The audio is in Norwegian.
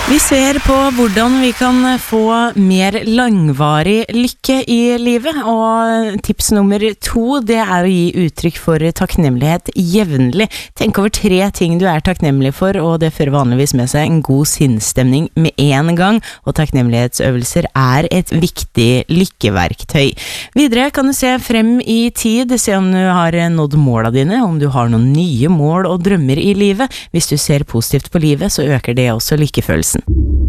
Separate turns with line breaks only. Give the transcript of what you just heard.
Vi ser på hvordan vi kan få mer langvarig lykke i livet, og tips nummer 2, det å gi uttrykk for takknemlighet jevnlig. Tenk over 3 ting du takknemlig for, og det fører vanligvis med seg en god sinnsstemning med en gang, og takknemlighetsøvelser et viktig lykkeverktøy. Videre kan du se frem i tid, se om du har nådd målene dine, om du har noen nye mål og drømmer i livet. Hvis du ser positivt på livet, så øker det også lykkefølelsen.